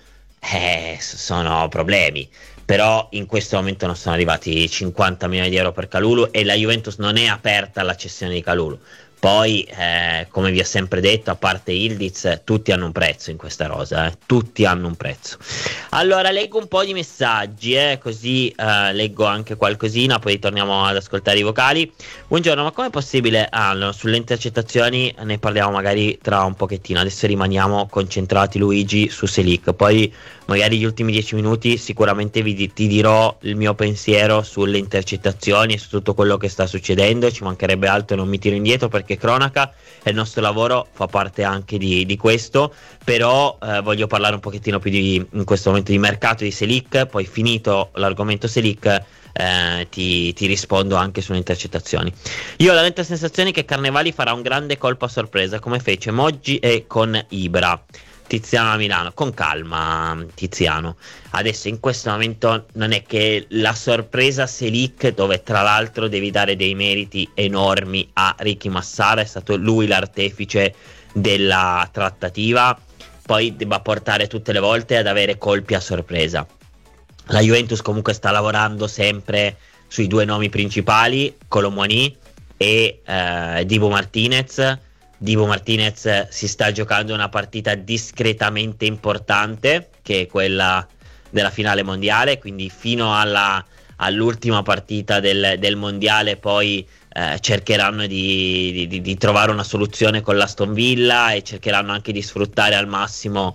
sono problemi. Però in questo momento non sono arrivati 50 milioni di euro per Kalulu e la Juventus non è aperta alla cessione di Kalulu. Poi, come vi ho sempre detto, a parte Ildiz, tutti hanno un prezzo in questa rosa, tutti hanno un prezzo. Allora, leggo un po' di messaggi, così leggo anche qualcosina, poi torniamo ad ascoltare i vocali. Buongiorno, ma com'è possibile? Sulle intercettazioni ne parliamo magari tra un pochettino, adesso rimaniamo concentrati, Luigi, su Selic, poi magari gli ultimi 10 minuti sicuramente ti dirò il mio pensiero sulle intercettazioni e su tutto quello che sta succedendo, ci mancherebbe altro, non mi tiro indietro perché cronaca e il nostro lavoro fa parte anche di questo, però voglio parlare un pochettino più in questo momento di mercato di Selic, poi finito l'argomento Selic ti rispondo anche sulle intercettazioni. Io ho la netta sensazione che Carnevali farà un grande colpo a sorpresa come fece Moggi e con Ibra. Tiziano a Milano, con calma Tiziano, adesso in questo momento non è che la sorpresa Selic, dove tra l'altro devi dare dei meriti enormi a Ricky Massara, è stato lui l'artefice della trattativa, poi debba portare tutte le volte ad avere colpi a sorpresa. La Juventus comunque sta lavorando sempre sui due nomi principali, Kolo Muani e Dibu Martinez. Dibu Martinez si sta giocando una partita discretamente importante, che è quella della finale mondiale, quindi fino all'ultima partita del mondiale poi cercheranno di trovare una soluzione con l'Aston Villa e cercheranno anche di sfruttare al massimo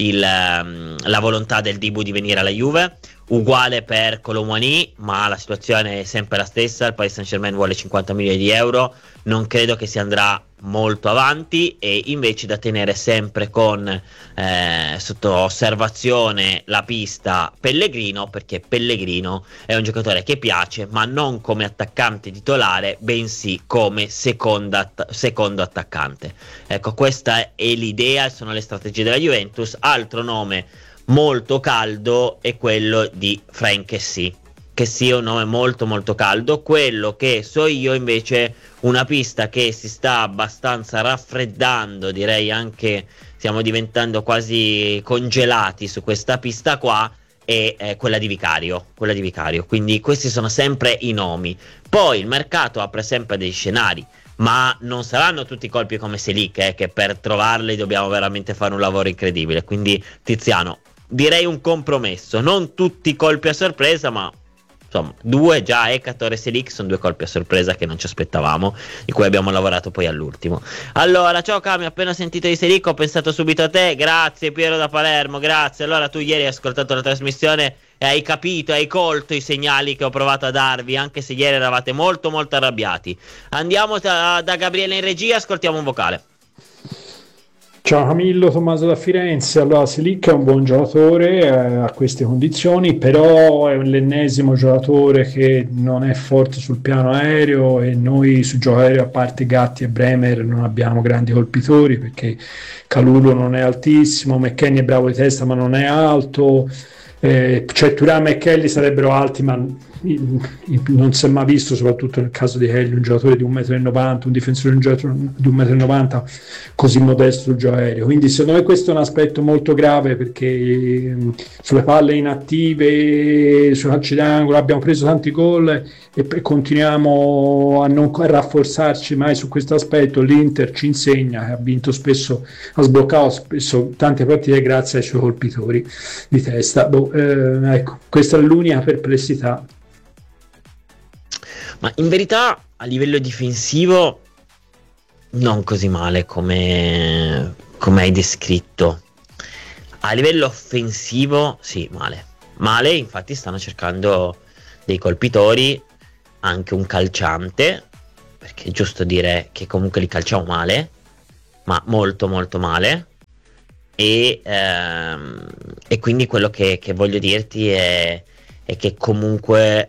la volontà del Dibu di venire alla Juve. Uguale per Kolo Muani, ma la situazione è sempre la stessa, il Paris Saint-Germain vuole 50 milioni di euro, non credo che si andrà molto avanti, e invece da tenere sempre con sotto osservazione la pista Pellegrino, perché Pellegrino è un giocatore che piace, ma non come attaccante titolare, bensì come secondo attaccante. Ecco, questa è l'idea, sono le strategie della Juventus. Altro nome molto caldo è quello di Franck Kessie, che sia un nome molto molto caldo. Quello che so io invece, una pista che si sta abbastanza raffreddando, direi anche stiamo diventando quasi congelati su questa pista qua, è quella di Vicario, quindi questi sono sempre i nomi. Poi il mercato apre sempre dei scenari, ma non saranno tutti colpi come Selic, che per trovarli dobbiamo veramente fare un lavoro incredibile. Quindi Tiziano, direi un compromesso, non tutti colpi a sorpresa, ma insomma 2 già, Ekator e Selic sono 2 colpi a sorpresa che non ci aspettavamo, di cui abbiamo lavorato poi all'ultimo. Allora, ciao Cami, appena sentito di Selic ho pensato subito a te, grazie Piero da Palermo, grazie. Allora tu ieri hai ascoltato la trasmissione e hai capito, hai colto i segnali che ho provato a darvi, anche se ieri eravate molto molto arrabbiati. Andiamo da Gabriele in regia, ascoltiamo un vocale. Ciao Camillo, Tommaso da Firenze. Allora, Selic è un buon giocatore a queste condizioni, però è l'ennesimo giocatore che non è forte sul piano aereo, e noi sul gioco aereo, a parte Gatti e Bremer, non abbiamo grandi colpitori, perché Kalulu non è altissimo, McKennie è bravo di testa ma non è alto, cioè Thuram e Kelly sarebbero alti ma non si è mai visto, soprattutto nel caso di Helio, un giocatore di 1,90 m, un difensore di 1,90 m così modesto sul gioco aereo. Quindi secondo me questo è un aspetto molto grave, perché sulle palle inattive, sui calci d'angolo abbiamo preso tanti gol e continuiamo a non rafforzarci mai su questo aspetto. L'Inter ci insegna, ha vinto spesso, ha sbloccato spesso tante partite grazie ai suoi colpitori di testa. Ecco, questa è l'unica perplessità. Ma in verità a livello difensivo non così male come hai descritto. A livello offensivo sì, male, infatti stanno cercando dei colpitori, anche un calciante, perché è giusto dire che comunque li calciamo male, ma molto molto male. E quindi quello che voglio dirti è che comunque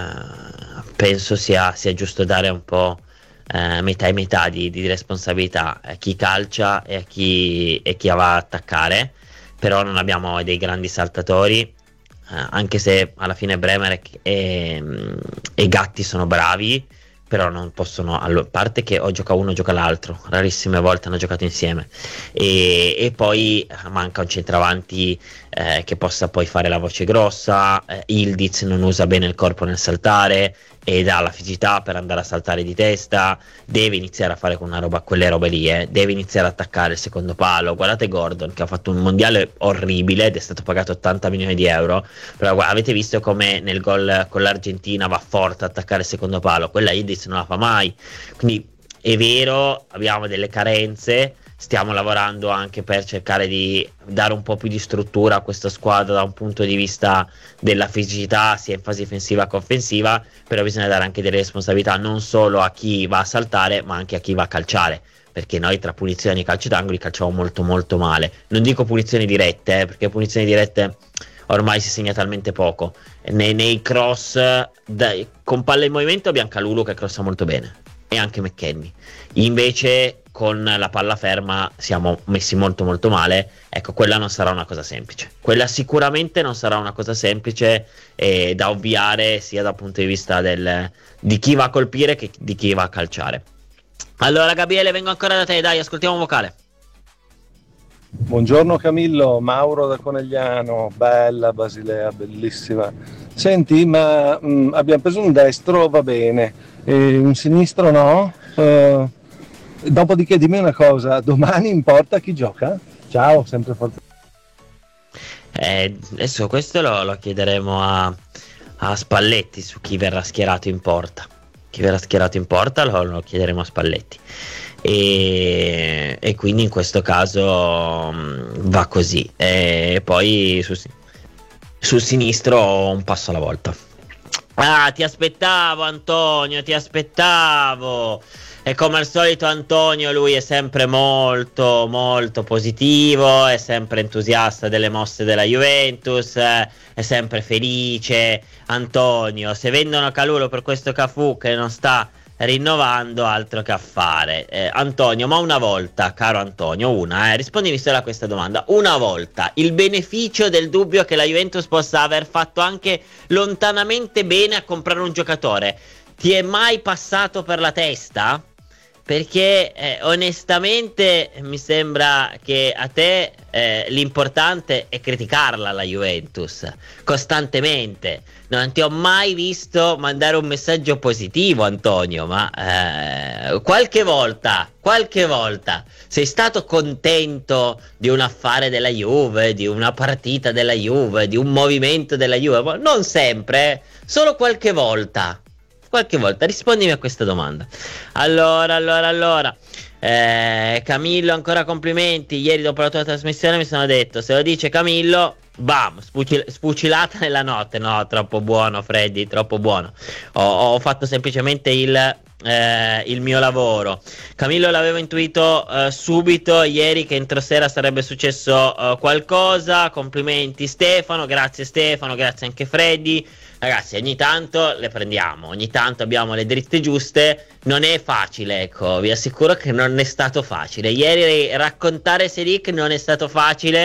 penso sia giusto dare un po' metà e metà di responsabilità a chi calcia e a chi va a attaccare. Però non abbiamo dei grandi saltatori, anche se alla fine Bremer e Gatti sono bravi, però non possono, a parte che o gioca uno o gioca l'altro, rarissime volte hanno giocato insieme, e poi manca un centravanti che possa poi fare la voce grossa. Ildiz non usa bene il corpo nel saltare ed ha la fisicità per andare a saltare di testa, deve iniziare a fare quelle robe lì, deve iniziare a attaccare il secondo palo. Guardate Gordon che ha fatto un mondiale orribile ed è stato pagato 80 milioni di euro, però avete visto come nel gol con l'Argentina va forte a attaccare il secondo palo, quella Ildiz non la fa mai. Quindi è vero, abbiamo delle carenze, stiamo lavorando anche per cercare di dare un po' più di struttura a questa squadra da un punto di vista della fisicità, sia in fase difensiva che offensiva, però bisogna dare anche delle responsabilità non solo a chi va a saltare ma anche a chi va a calciare, perché noi tra punizioni e calci d'angolo calciamo molto molto male. Non dico punizioni dirette, perché punizioni dirette ormai si segna talmente poco. Nei cross con palla in movimento abbiamo Calulu che crossa molto bene, e anche McKennie. Invece con la palla ferma siamo messi molto molto male. Ecco, quella non sarà una cosa semplice, quella sicuramente non sarà una cosa semplice da ovviare, sia dal punto di vista di chi va a colpire che di chi va a calciare. Allora Gabriele, vengo ancora da te, dai, ascoltiamo un vocale. Buongiorno Camillo, Mauro da Conegliano. Bella Basilea, bellissima. Senti, ma abbiamo preso un destro, va bene, un sinistro no? Dopodiché dimmi una cosa, domani in porta chi gioca? Ciao, sempre forte. Adesso questo lo chiederemo a Spalletti su chi verrà schierato in porta. Chi verrà schierato in porta lo chiederemo a Spalletti. E quindi in questo caso va così. E poi sul sinistro un passo alla volta. Ti aspettavo Antonio, ti aspettavo. E come al solito Antonio, lui è sempre molto molto positivo, è sempre entusiasta delle mosse della Juventus, è sempre felice. Antonio, se vendono Calulu per questo Cafu che non sta rinnovando, altro che affare. Antonio, ma una volta, caro Antonio, rispondimi solo a questa domanda. Una volta, il beneficio del dubbio che la Juventus possa aver fatto anche lontanamente bene a comprare un giocatore, ti è mai passato per la testa? Perché onestamente mi sembra che a te l'importante è criticarla la Juventus costantemente. Non ti ho mai visto mandare un messaggio positivo, Antonio, ma qualche volta sei stato contento di un affare della Juve, di una partita della Juve, di un movimento della Juve? Non sempre, solo qualche volta. Rispondimi a questa domanda. Allora, Camillo, ancora complimenti. Ieri dopo la tua trasmissione mi sono detto, se lo dice Camillo, bam, spucilata nella notte. No, troppo buono Freddy, troppo buono. Ho fatto semplicemente il mio lavoro. Camillo l'avevo intuito subito ieri che entro sera sarebbe successo qualcosa. Complimenti Stefano, grazie anche Freddy. Ragazzi, ogni tanto le prendiamo, ogni tanto abbiamo le dritte giuste. Non è facile, ecco, vi assicuro che non è stato facile. Ieri raccontare Selic non è stato facile.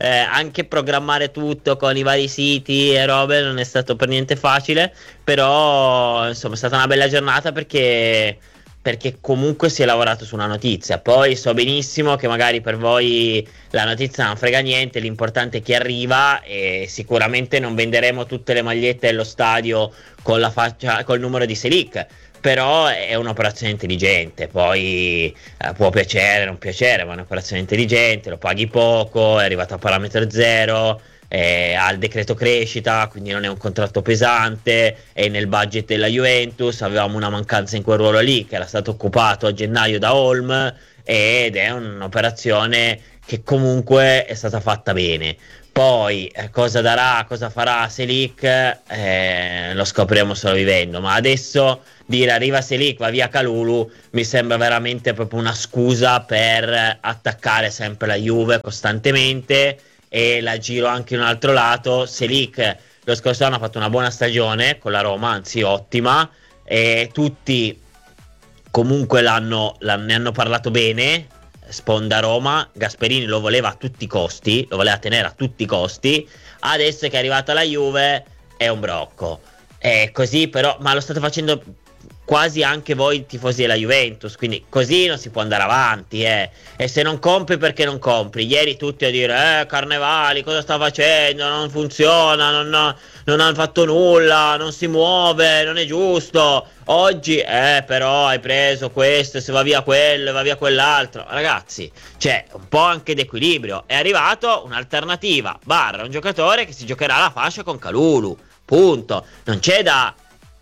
anche programmare tutto con i vari siti e robe non è stato per niente facile, però insomma è stata una bella giornata perché comunque si è lavorato su una notizia. Poi so benissimo che magari per voi la notizia non frega niente, l'importante è chi arriva, e sicuramente non venderemo tutte le magliette dello stadio con la faccia, col numero di Selic, però è un'operazione intelligente. Poi può piacere, non piacere, ma è un'operazione intelligente, lo paghi poco, è arrivato a parametro zero, ha il decreto crescita, quindi non è un contratto pesante, è nel budget della Juventus. Avevamo una mancanza in quel ruolo lì che era stato occupato a gennaio da Holm, ed è un'operazione che comunque è stata fatta bene. Poi cosa darà, cosa farà Selic, lo scopriremo solo vivendo, ma adesso dire arriva Selic, va via Kalulu, mi sembra veramente proprio una scusa per attaccare sempre la Juve costantemente. E la giro anche in un altro lato: Selic lo scorso anno ha fatto una buona stagione con la Roma, anzi ottima, e tutti comunque ne hanno parlato bene. Sponda Roma, Gasperini lo voleva a tutti i costi, lo voleva tenere a tutti i costi. Adesso che è arrivata la Juve è un brocco, è così, però, ma lo state facendo quasi anche voi tifosi della Juventus, quindi così non si può andare avanti, e se non compri, perché non compri? Ieri tutti a dire Carnevali cosa sta facendo, non funziona, non hanno fatto nulla, non si muove, non è giusto. Oggi però hai preso questo, se va via quello, va via quell'altro. Ragazzi, c'è un po' anche d'equilibrio. È arrivato un'alternativa / un giocatore che si giocherà la fascia con Kalulu, punto. Non c'è da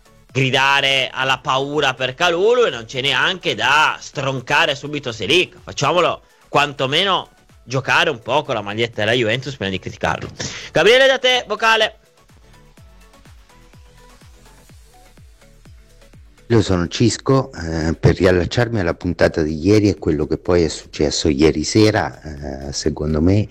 gridare alla paura per Kalulu e non c'è neanche da stroncare subito Selic. Facciamolo quantomeno giocare un po' con la maglietta della Juventus prima di criticarlo. Gabriele, da te, vocale. Io sono Cisco, per riallacciarmi alla puntata di ieri e quello che poi è successo ieri sera, secondo me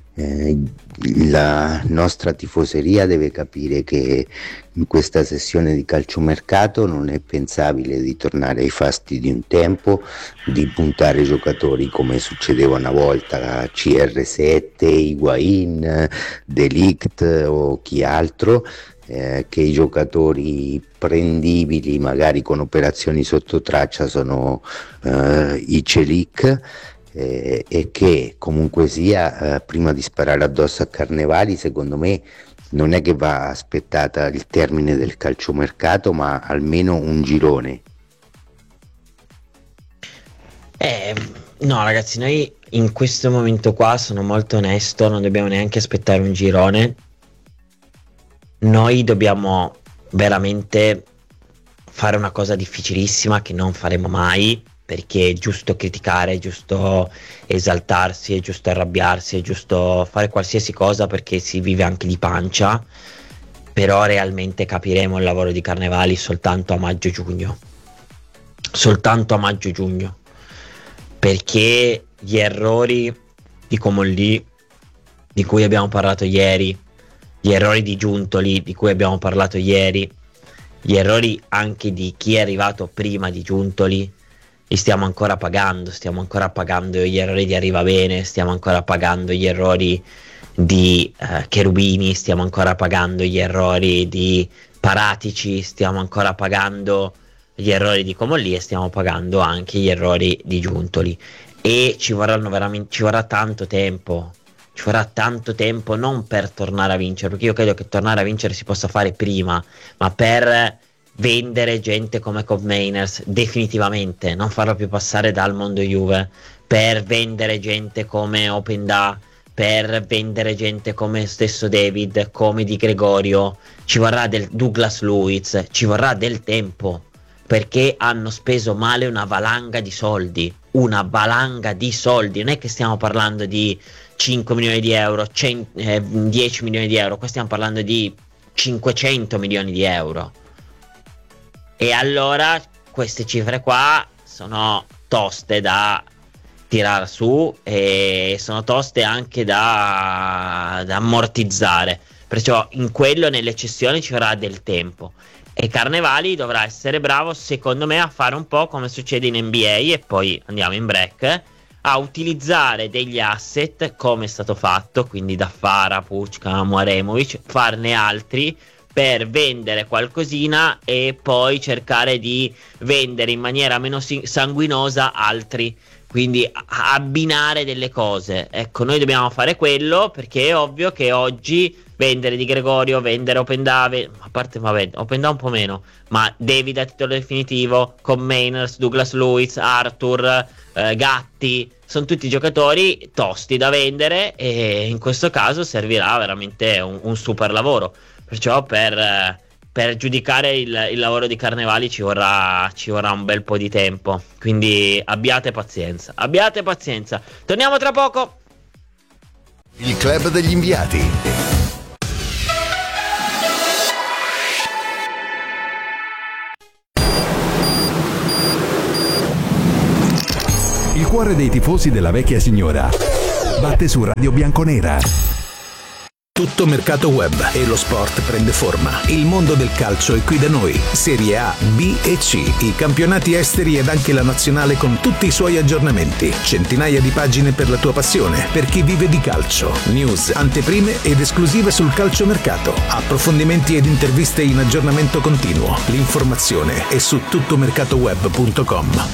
la nostra tifoseria deve capire che in questa sessione di calciomercato non è pensabile di tornare ai fasti di un tempo, di puntare giocatori come succedeva una volta, CR7, Higuain, De Ligt o chi altro, che i giocatori prendibili magari con operazioni sotto traccia sono i Selic, e che comunque sia prima di sparare addosso a Carnevali, secondo me non è che va aspettata il termine del calciomercato, ma almeno un girone. No ragazzi, noi in questo momento qua, sono molto onesto, non dobbiamo neanche aspettare un girone. Noi dobbiamo veramente fare una cosa difficilissima che non faremo mai, perché è giusto criticare, è giusto esaltarsi, è giusto arrabbiarsi, è giusto fare qualsiasi cosa perché si vive anche di pancia, però realmente capiremo il lavoro di Carnevali soltanto a maggio-giugno, perché gli errori di Comolli di cui abbiamo parlato ieri, gli errori di Giuntoli di cui abbiamo parlato ieri, gli errori anche di chi è arrivato prima di Giuntoli, li stiamo ancora pagando gli errori di Arrivabene, stiamo ancora pagando gli errori di Cherubini, stiamo ancora pagando gli errori di Paratici, stiamo ancora pagando gli errori di Comolli e stiamo pagando anche gli errori di Giuntoli, e ci vorrà tanto tempo. Ci vorrà tanto tempo, non per tornare a vincere, perché io credo che tornare a vincere si possa fare prima, ma per vendere gente come Cobb Mainers definitivamente, non farlo più passare dal mondo Juve, per vendere gente come Openda, per vendere gente come stesso David, come Di Gregorio. Ci vorrà del Douglas Luiz, ci vorrà del tempo, perché hanno speso male una valanga di soldi, non è che stiamo parlando di 5 milioni di euro, 10 milioni di euro, qua stiamo parlando di 500 milioni di euro. E allora queste cifre qua sono toste da tirare su e sono toste anche da ammortizzare, perciò in quello, nelle cessioni, ci vorrà del tempo, e Carnevali dovrà essere bravo, secondo me, a fare un po' come succede in NBA, e poi andiamo in break, a utilizzare degli asset come è stato fatto, quindi da Fara, Pucca, Muaremovic, farne altri per vendere qualcosina e poi cercare di vendere in maniera meno sanguinosa altri, quindi abbinare delle cose. Ecco, noi dobbiamo fare quello, perché è ovvio che oggi vendere Di Gregorio, vendere Opendave, a parte Opendave un po' meno, ma David a titolo definitivo, con Mainers, Douglas Lewis, Arthur, Gatti, sono tutti giocatori tosti da vendere, e in questo caso servirà veramente un super lavoro. Perciò per giudicare il lavoro di Carnevali ci vorrà un bel po' di tempo, quindi abbiate pazienza. Torniamo tra poco. Il club degli inviati. Il cuore dei tifosi della vecchia signora batte su Radio Bianconera. Tutto mercato web e lo sport prende forma. Il mondo del calcio è qui da noi. Serie A, B e C, i campionati esteri ed anche la nazionale con tutti i suoi aggiornamenti. Centinaia di pagine per la tua passione, per chi vive di calcio. News, anteprime ed esclusive sul calciomercato. Approfondimenti ed interviste in aggiornamento continuo. L'informazione è su tuttomercatoweb.com.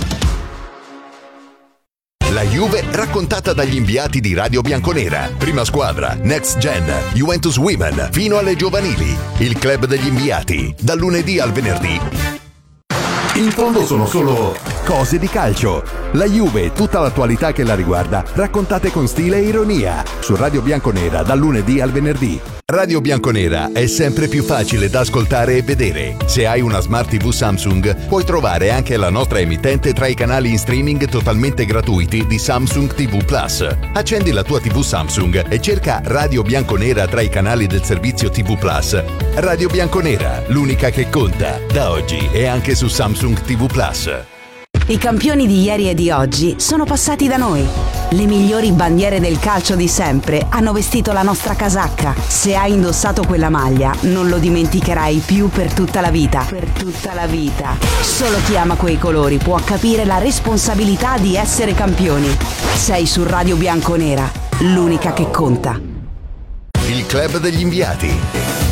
La Juve raccontata dagli inviati di Radio Bianconera. Prima squadra, Next Gen, Juventus Women, fino alle giovanili. Il club degli inviati, dal lunedì al venerdì. In fondo sono solo cose di calcio. La Juve e tutta l'attualità che la riguarda, raccontate con stile e ironia. Su Radio Bianconera, dal lunedì al venerdì. Radio Bianconera è sempre più facile da ascoltare e vedere. Se hai una Smart TV Samsung, puoi trovare anche la nostra emittente tra i canali in streaming totalmente gratuiti di Samsung TV Plus. Accendi la tua TV Samsung e cerca Radio Bianconera tra i canali del servizio TV Plus. Radio Bianconera, l'unica che conta, da oggi e anche su Samsung TV Plus. I campioni di ieri e di oggi sono passati da noi. Le migliori bandiere del calcio di sempre hanno vestito la nostra casacca. Se hai indossato quella maglia, non lo dimenticherai più per tutta la vita. Per tutta la vita. Solo chi ama quei colori può capire la responsabilità di essere campioni. Sei su Radio Bianconera, l'unica che conta. Il club degli inviati.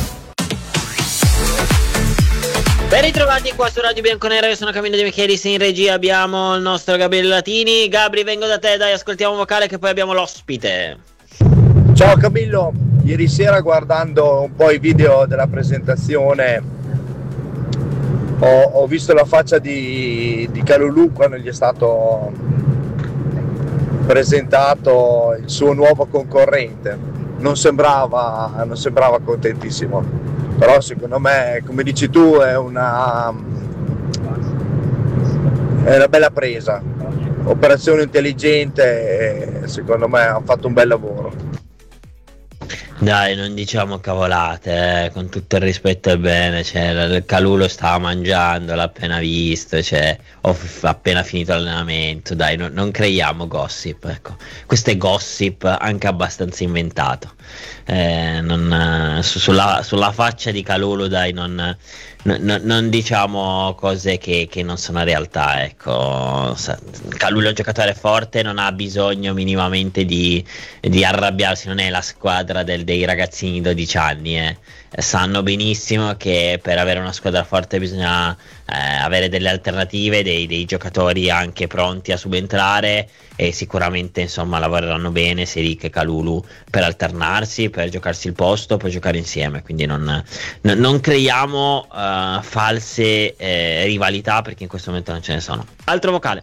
Ben ritrovati qua su Radio Bianconera, io sono Camillo De Michelis, in regia abbiamo il nostro Gabriele Latini. Gabri, vengo da te, dai, ascoltiamo un vocale che poi abbiamo l'ospite. Ciao Camillo, ieri sera guardando un po' i video della presentazione ho visto la faccia di Kalulu quando gli è stato presentato il suo nuovo concorrente. Non sembrava contentissimo. Però secondo me, come dici tu, è una bella presa, operazione intelligente e secondo me ha fatto un bel lavoro. Dai, non diciamo cavolate, con tutto il rispetto e bene, il Kalulu lo stava mangiando, l'ha appena visto, ho appena finito l'allenamento, dai, non creiamo gossip, ecco. Questo è gossip anche abbastanza inventato. Sulla faccia di Kalulu, dai, non diciamo cose che non sono realtà, ecco. Kalulu è un giocatore forte, non ha bisogno minimamente di arrabbiarsi, non è la squadra dei ragazzini di 12 anni, sanno benissimo che per avere una squadra forte bisogna avere delle alternative, dei giocatori anche pronti a subentrare, e sicuramente insomma lavoreranno bene Selic e Kalulu per alternarsi, per giocarsi il posto, per giocare insieme, quindi non creiamo false rivalità, perché in questo momento non ce ne sono. Altro vocale.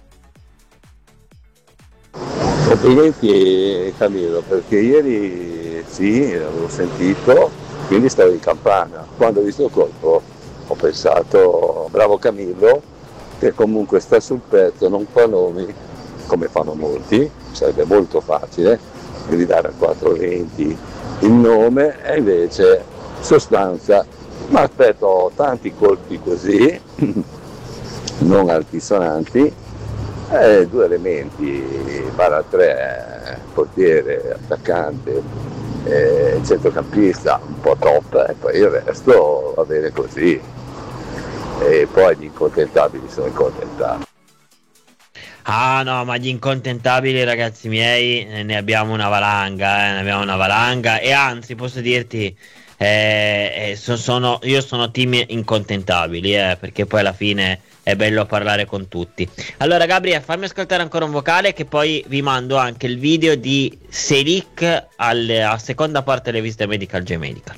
Complimenti Camillo, perché ieri sì, l'avevo sentito, quindi stavo in campana. Quando ho visto il colpo ho pensato bravo Camillo, che comunque sta sul pezzo, non fa nomi come fanno molti, sarebbe molto facile gridare a 420 il nome, e invece sostanza. Ma aspetto tanti colpi così, non altisonanti, 2 elementi, /3, portiere, attaccante, centrocampista, un po' top, e poi il resto va bene così. E poi gli incontentabili sono incontentati. Ah no, ma gli incontentabili, ragazzi miei, ne abbiamo una valanga, e anzi posso dirti, io sono team incontentabili, perché poi alla fine è bello parlare con tutti. Allora Gabriele, fammi ascoltare ancora un vocale, che poi vi mando anche il video di Selic a seconda parte delle visite Medical J Medical.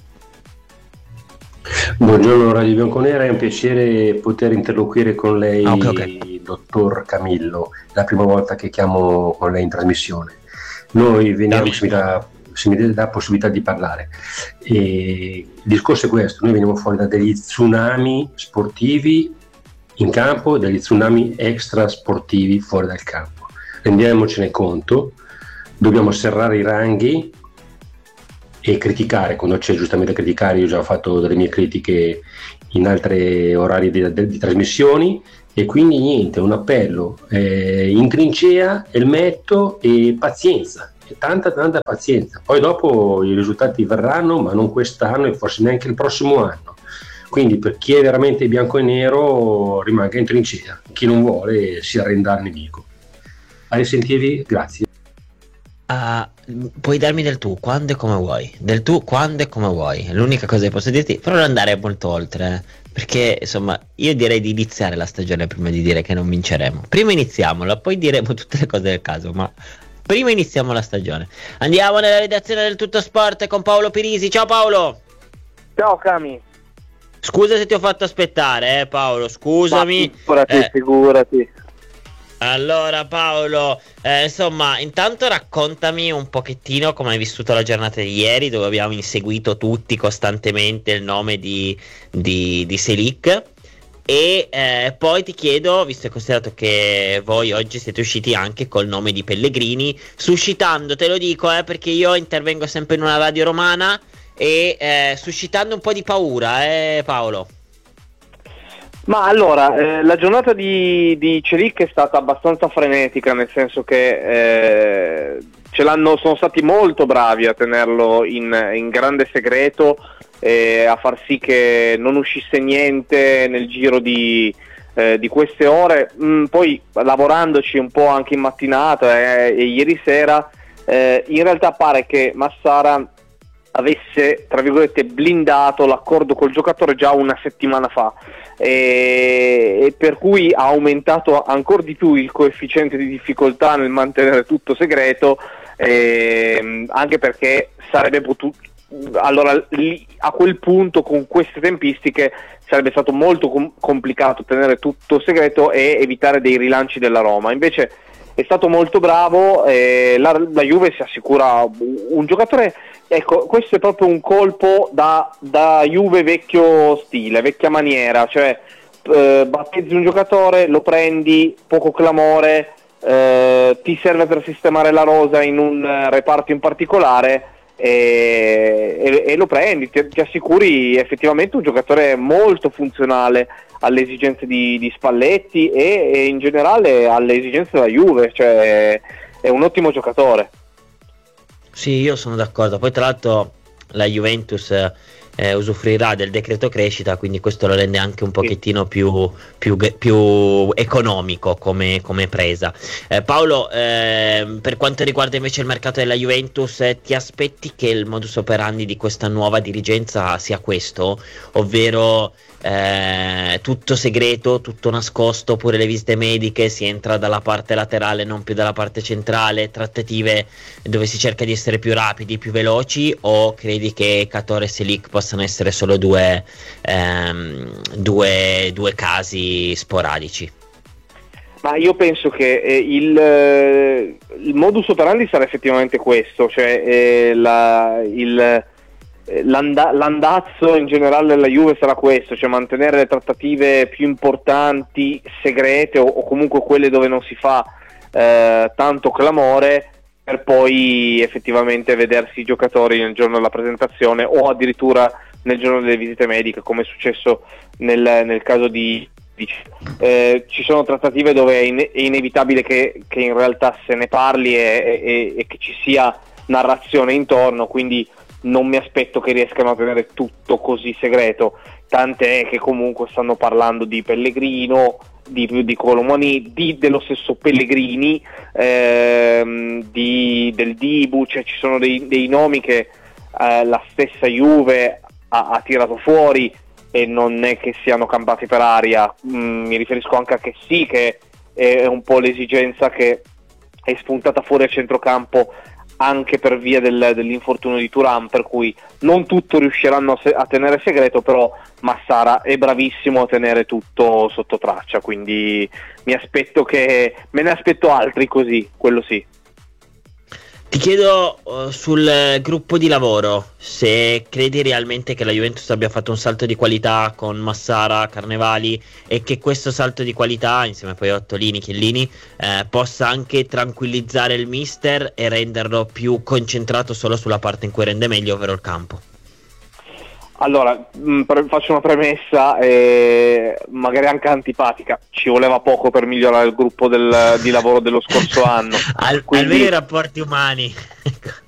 Buongiorno Radio Bianconera, è un piacere poter interloquire con lei, okay. Dottor Camillo, è la prima volta che chiamo con lei in trasmissione. Noi veniamo, se mi dà possibilità di parlare, e il discorso è questo: noi veniamo fuori da degli tsunami sportivi in campo e degli tsunami extra sportivi fuori dal campo. Rendiamocene conto, dobbiamo serrare i ranghi e criticare quando c'è giustamente criticare. Io già ho fatto delle mie critiche in altri orari di trasmissioni, e quindi niente, un appello, in trincea, elmetto e pazienza, e tanta pazienza. Poi dopo i risultati verranno, ma non quest'anno e forse neanche il prossimo anno. Quindi per chi è veramente bianco e nero rimanga in trincea, chi non vuole si arrenda al nemico. A risentirvi, grazie. Puoi darmi del tu quando e come vuoi, l'unica cosa che posso dirti, però non andare molto oltre, perché insomma io direi di iniziare la stagione prima di dire che non vinceremo. Prima iniziamola, poi diremo tutte le cose del caso, ma prima iniziamo la stagione. Andiamo nella redazione del Tutto Sport con Paolo Pirisi. Ciao Paolo. Ciao Cami. Scusa se ti ho fatto aspettare, Paolo, scusami. Figurati. Allora Paolo, insomma, intanto raccontami un pochettino come hai vissuto la giornata di ieri, dove abbiamo inseguito tutti costantemente il nome di Selic, e poi ti chiedo, visto e considerato che voi oggi siete usciti anche col nome di Pellegrini, suscitando, te lo dico perché io intervengo sempre in una radio romana, e suscitando un po' di paura, Paolo. Ma allora, la giornata di Selic è stata abbastanza frenetica, nel senso che sono stati molto bravi a tenerlo in grande segreto, a far sì che non uscisse niente nel giro di queste ore. Poi lavorandoci un po' anche in mattinata e ieri sera, in realtà pare che Massara avesse, tra virgolette, blindato l'accordo col giocatore già una settimana fa, e per cui ha aumentato ancora di più il coefficiente di difficoltà nel mantenere tutto segreto, anche perché sarebbe potuto, allora lì, a quel punto, con queste tempistiche, sarebbe stato molto complicato tenere tutto segreto e evitare dei rilanci della Roma. Invece è stato molto bravo, la Juve si assicura un giocatore. Ecco, questo è proprio un colpo da Juve vecchio stile, vecchia maniera, cioè battezzi un giocatore, lo prendi, poco clamore, ti serve per sistemare la rosa in un reparto in particolare, e lo prendi, ti assicuri effettivamente un giocatore molto funzionale alle esigenze di Spalletti e in generale alle esigenze della Juve, cioè è un ottimo giocatore. Sì, io sono d'accordo. Poi tra l'altro la Juventus usufruirà del decreto crescita, quindi questo lo rende anche un pochettino più economico come presa. Paolo, per quanto riguarda invece il mercato della Juventus, ti aspetti che il modus operandi di questa nuova dirigenza sia questo, ovvero tutto segreto, tutto nascosto, pure le visite mediche, si entra dalla parte laterale non più dalla parte centrale, trattative dove si cerca di essere più rapidi, più veloci, o credi che Catore e Selic possano essere solo due casi sporadici? Ma io penso che il modus operandi sarà effettivamente questo, cioè l'andazzo in generale della Juve sarà questo, cioè mantenere le trattative più importanti segrete, o comunque quelle dove non si fa tanto clamore, per poi effettivamente vedersi i giocatori nel giorno della presentazione o addirittura nel giorno delle visite mediche, come è successo nel caso di ci sono trattative dove è inevitabile che in realtà se ne parli e che ci sia narrazione intorno, quindi non mi aspetto che riescano a tenere tutto così segreto, tant'è che comunque stanno parlando di Pellegrino, di Colomoni, dello stesso Pellegrini, del Dibu, cioè ci sono dei nomi che la stessa Juve ha tirato fuori e non è che siano campati per aria. Mi riferisco anche a Kessie, che è un po' l'esigenza che è spuntata fuori a centrocampo anche per via dell'infortunio di Thuram, per cui non tutto riusciranno a tenere segreto, però Massara è bravissimo a tenere tutto sotto traccia, quindi me ne aspetto altri così, quello sì. Ti chiedo sul gruppo di lavoro, se credi realmente che la Juventus abbia fatto un salto di qualità con Massara, Carnevali, e che questo salto di qualità, insieme poi a Ottolini, Chiellini, possa anche tranquillizzare il mister e renderlo più concentrato solo sulla parte in cui rende meglio, ovvero il campo. Allora, faccio una premessa, magari anche antipatica. Ci voleva poco per migliorare il gruppo di lavoro dello scorso anno. Almeno i rapporti umani.